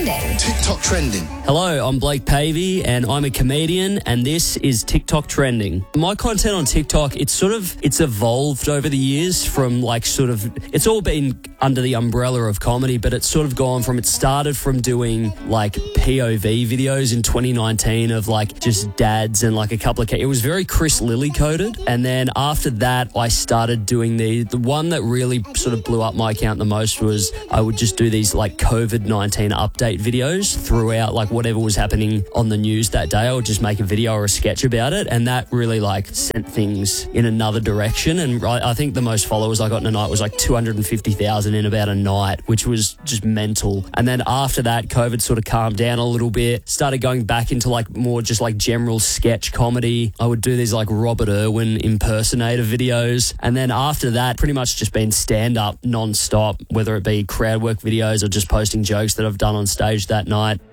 Trending. TikTok Trending. Hello, I'm Blake Pavey and I'm a comedian and this is TikTok Trending. My content on TikTok, it's evolved over the years from it's all been under the umbrella of comedy, but it's sort of gone from, it started from doing like POV videos in 2019 of like just dads and like a couple of, it was very Chris Lilly coded. And then after that, I started doing the one that really sort of blew up my account the most was I would just do these like COVID-19 update videos throughout like whatever was happening on the news that day. I would just make a video or a sketch about it. And that really like sent things in another direction. And I think the most followers I got in a night was like 250,000 in about a night, which was just mental. And then after that, COVID sort of calmed down a little bit, started going back into like more just like general sketch comedy. I would do these like Robert Irwin impersonator videos. And then after that, pretty much just been stand-up non-stop, whether it be crowd work videos or just posting jokes that I've done on stage that night.